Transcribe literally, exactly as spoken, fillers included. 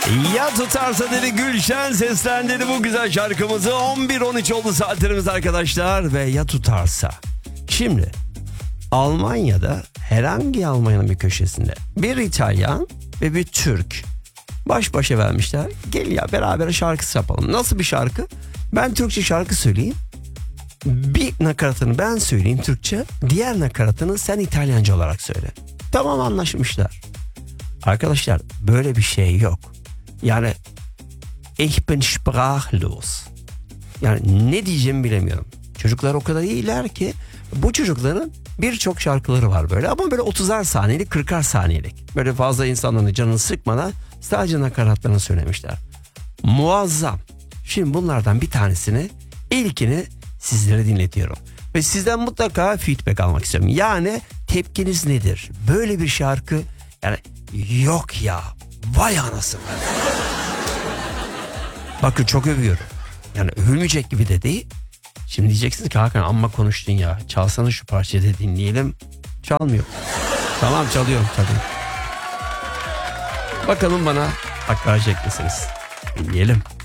Ya tutarsa dedi, Gülşen seslendirdi bu güzel şarkımızı. on bir on üç oldu saatlerimiz arkadaşlar ve ya tutarsa. Şimdi Almanya'da, herhangi Almanya'nın bir köşesinde bir İtalyan ve bir Türk baş başa vermişler. Gel ya beraber şarkı yapalım. Nasıl bir şarkı? Ben Türkçe şarkı söyleyeyim. Bir nakaratını ben söyleyeyim Türkçe. Diğer nakaratını sen İtalyanca olarak söyle. Tamam, anlaşmışlar. Arkadaşlar böyle bir şey yok. Yani ich bin sprachlos. Yani ne diyeceğimi bilemiyorum. Çocuklar o kadar iyiler ki bu çocukların birçok şarkıları var böyle. Ama böyle otuzar saniyelik, kırkar saniyelik. Böyle fazla insanların canını sıkmadan sadece nakaratlarını söylemişler. Muazzam. Şimdi bunlardan bir tanesini, ilkini sizlere dinletiyorum. Ve sizden mutlaka feedback almak istiyorum. Yani tepkiniz nedir? Böyle bir şarkı yani yok ya, vay anasını. Bakın çok övüyorum. Yani övülmeyecek gibi de değil. Şimdi diyeceksiniz ki Hakan amma konuştun ya. Çalsana şu parçayı da dinleyelim. Çalmıyor. Tamam, çalıyorum çalıyorum. Bakalım bana hak verecek misiniz? Dinleyelim.